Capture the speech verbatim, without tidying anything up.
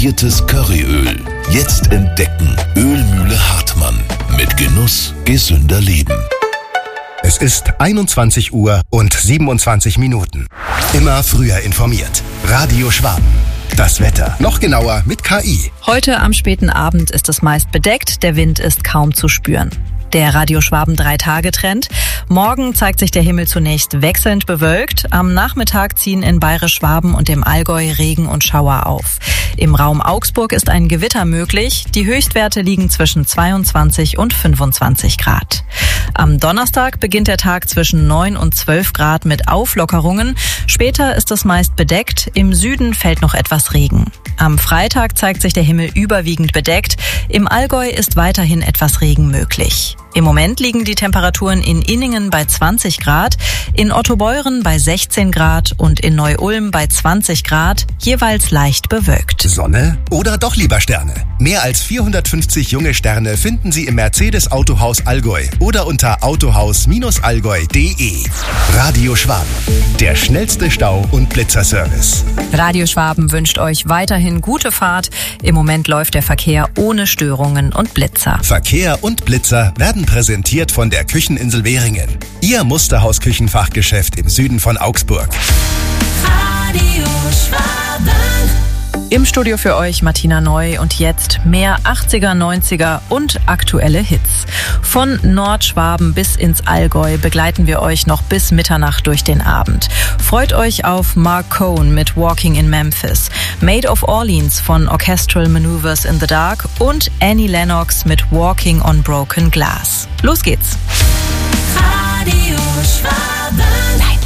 patentiertes Curryöl. Jetzt entdecken. Ölmühle Hartmann. Mit Genuss gesünder Leben. Es ist einundzwanzig Uhr und siebenundzwanzig Minuten. Immer früher informiert. Radio Schwaben. Das Wetter. Noch genauer mit K I. Heute am späten Abend ist es meist bedeckt, der Wind ist kaum zu spüren. Der Radio Schwaben drei-Tage-Trend. Morgen zeigt sich der Himmel zunächst wechselnd bewölkt. Am Nachmittag ziehen in Bayerisch-Schwaben und im Allgäu Regen und Schauer auf. Im Raum Augsburg ist ein Gewitter möglich. Die Höchstwerte liegen zwischen zweiundzwanzig und fünfundzwanzig Grad. Am Donnerstag beginnt der Tag zwischen neun und zwölf Grad mit Auflockerungen. Später ist es meist bedeckt. Im Süden fällt noch etwas Regen. Am Freitag zeigt sich der Himmel überwiegend bedeckt. Im Allgäu ist weiterhin etwas Regen möglich. Im Moment liegen die Temperaturen in Inningen bei zwanzig Grad, in Ottobeuren bei sechzehn Grad und in Neu-Ulm bei zwanzig Grad, jeweils leicht bewölkt. Sonne oder doch lieber Sterne? Mehr als vierhundertfünfzig junge Sterne finden Sie im Mercedes Autohaus Allgäu oder unter autohaus allgäu punkt de. Radio Schwaben, der schnellste Stau- und Blitzerservice. Radio Schwaben wünscht euch weiterhin gute Fahrt. Im Moment läuft der Verkehr ohne Störungen und Blitzer. Verkehr und Blitzer werden präsentiert von der Kücheninsel Währingen. Ihr Musterhaus-Küchenfachgeschäft im Süden von Augsburg. Radio Schwaben. Im Studio für euch Martina Neu und jetzt mehr achtziger, neunziger und aktuelle Hits. Von Nordschwaben bis ins Allgäu begleiten wir euch noch bis Mitternacht durch den Abend. Freut euch auf Mark Cohn mit Walking in Memphis, Maid of Orleans von Orchestral Maneuvers in the Dark und Annie Lennox mit Walking on Broken Glass. Los geht's! Radio Schwaben.